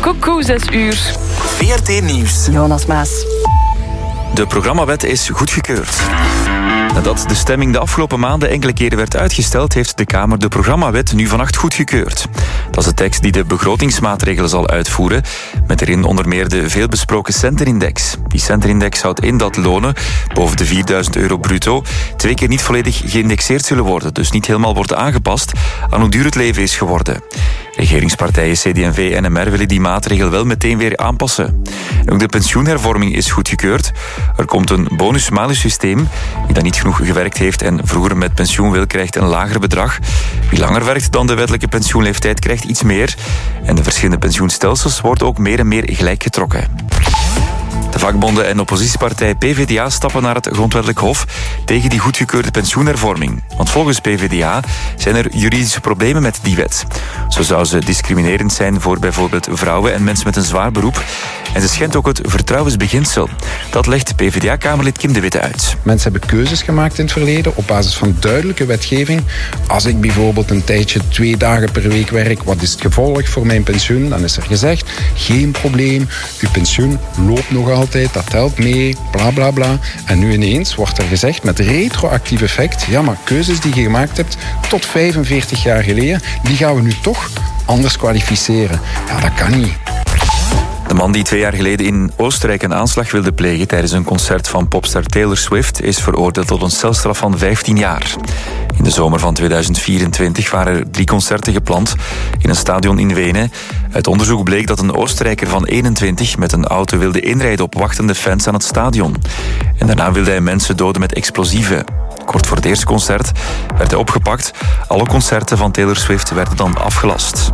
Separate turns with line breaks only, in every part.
Coucou, 6 uur.
VRT Nieuws.
Jonas Maas.
De programmawet is goedgekeurd. Nadat de stemming de afgelopen maanden enkele keren werd uitgesteld, heeft de Kamer de programmawet nu vannacht goedgekeurd. Dat is de tekst die de begrotingsmaatregelen zal uitvoeren, met erin onder meer de veelbesproken centenindex. Die centenindex houdt in dat lonen boven de €4.000 bruto 2 keer niet volledig geïndexeerd zullen worden, dus niet helemaal worden aangepast aan hoe duur het leven is geworden. Regeringspartijen CD&V en NMR willen die maatregel wel meteen weer aanpassen. Ook de pensioenhervorming is goedgekeurd. Er komt een bonus-malus-systeem. Wie dan niet genoeg gewerkt heeft en vroeger met pensioen wil, krijgt een lager bedrag. Wie langer werkt dan de wettelijke pensioenleeftijd, krijgt iets meer. En de verschillende pensioenstelsels worden ook meer en meer gelijk getrokken. De vakbonden en oppositiepartij PvdA stappen naar het grondwettelijk hof tegen die goedgekeurde pensioenhervorming. Want volgens PvdA zijn er juridische problemen met die wet. Zo zou ze discriminerend zijn voor bijvoorbeeld vrouwen en mensen met een zwaar beroep. En ze schendt ook het vertrouwensbeginsel. Dat legt PvdA-kamerlid Kim de Witte uit.
Mensen hebben keuzes gemaakt in het verleden op basis van duidelijke wetgeving. Als ik bijvoorbeeld een tijdje 2 dagen per week werk, wat is het gevolg voor mijn pensioen? Dan is er gezegd, geen probleem, uw pensioen loopt nog altijd, dat telt mee, bla bla bla. En nu ineens wordt er gezegd met retroactief effect, ja, maar keuzes die je gemaakt hebt tot 45 jaar geleden, die gaan we nu toch anders kwalificeren. Ja, dat kan niet.
De man die 2 jaar geleden in Oostenrijk een aanslag wilde plegen tijdens een concert van popster Taylor Swift is veroordeeld tot een celstraf van 15 jaar. In de zomer van 2024 waren er 3 concerten gepland in een stadion in Wenen. Uit onderzoek bleek dat een Oostenrijker van 21 met een auto wilde inrijden op wachtende fans aan het stadion. En daarna wilde hij mensen doden met explosieven. Kort voor het eerste concert werd hij opgepakt. Alle concerten van Taylor Swift werden dan afgelast.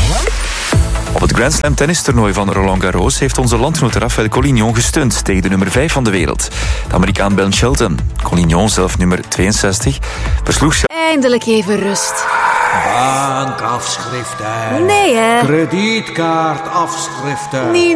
Op het Grand Slam tennistoernooi van Roland Garros heeft onze landgenoot Rafael Collignon gestund tegen de nummer 5 van de wereld, de Amerikaan Ben Shelton. Collignon, zelf nummer 62, versloeg...
Eindelijk even rust.
Bankafschriften.
Nee, hè?
Kredietkaartafschriften.
Nee.